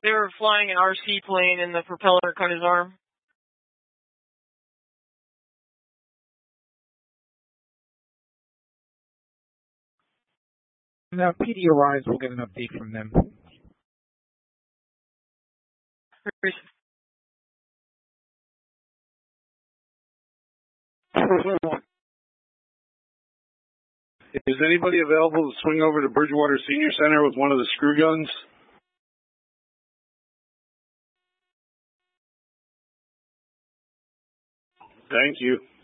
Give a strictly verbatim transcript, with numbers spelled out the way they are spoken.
they were flying an R C plane and the propeller cut his arm. Now, P D O Is will get an update from them. Is anybody available to swing over to Bridgewater Senior Center with one of the screw guns? Thank you.